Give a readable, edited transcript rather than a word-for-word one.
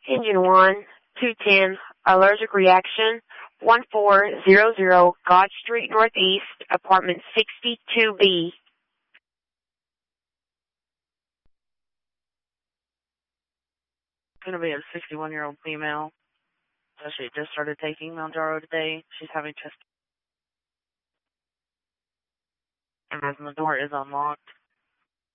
Engine 1, 210, allergic reaction, 1400 God Street Northeast, apartment 62B. It's going to be a 61-year-old female. So she just started taking Mounjaro today. She's having chest. And the door is unlocked.